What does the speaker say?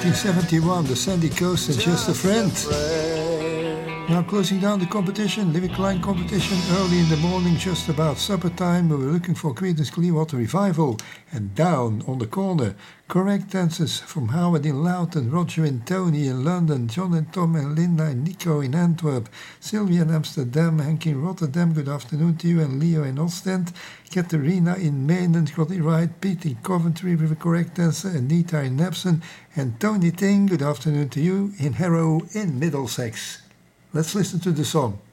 1971, the Sandy Coast and Just a Friend. Now closing down the competition, Lyric Line competition, early in the morning, just about supper time, we were looking for Creedence Clearwater Revival and Down on the Corner. Correct answers from Howard in Loughton, Roger and Tony in London, John and Tom and Linda and Nico in Antwerp, Sylvia in Amsterdam, Hank in Rotterdam, good afternoon to you, and Leo in Ostend, Katerina in Maine got it right, Pete in Coventry with a correct answer, Anita in Epsom, and Tony Ting, good afternoon to you, in Harrow in Middlesex. Let's listen to the song.